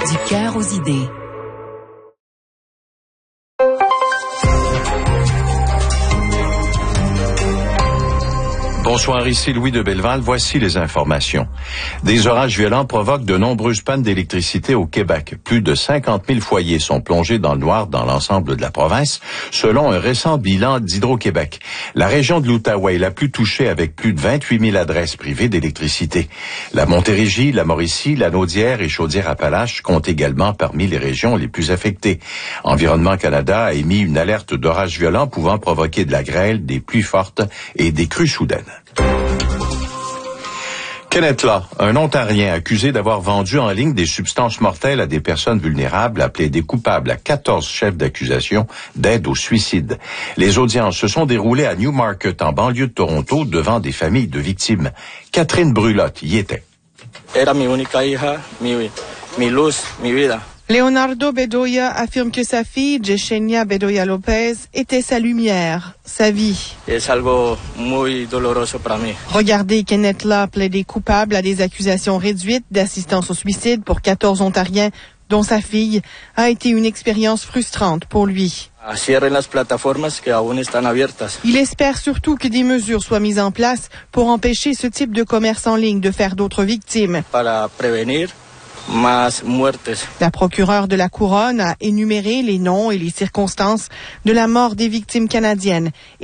Du cœur aux idées. Bonsoir, ici Louis de Belleval. Voici les informations. Des orages violents provoquent de nombreuses pannes d'électricité au Québec. Plus de 50 000 foyers sont plongés dans le noir dans l'ensemble de la province, selon un récent bilan d'Hydro-Québec. La région de l'Outaouais est la plus touchée avec plus de 28 000 adresses privées d'électricité. La Montérégie, la Mauricie, la Naudière et Chaudière-Appalaches comptent également parmi les régions les plus affectées. Environnement Canada a émis une alerte d'orages violents pouvant provoquer de la grêle, des pluies fortes et des crues soudaines. Kenneth Law, un Ontarien accusé d'avoir vendu en ligne des substances mortelles à des personnes vulnérables, a plaidé coupable à 14 chefs d'accusation d'aide au suicide. Les audiences se sont déroulées à Newmarket, en banlieue de Toronto, devant des familles de victimes. Catherine Brulotte y était. Era mi única hija, mi luz, mi vida. Leonardo Bedoya affirme que sa fille, Yesenia Bedoya Lopez, était sa lumière, sa vie. Es algo muy doloroso para mí. Regardez Kenneth Law plaider coupable à des accusations réduites d'assistance au suicide pour 14 Ontariens, dont sa fille, a été une expérience frustrante pour lui. Cierren las plataformas que aún están abiertas. Il espère surtout que des mesures soient mises en place pour empêcher ce type de commerce en ligne de faire d'autres victimes. Para prevenir más muertes. La procureure de la Couronne a énuméré les noms et les circonstances de la mort des victimes canadiennes.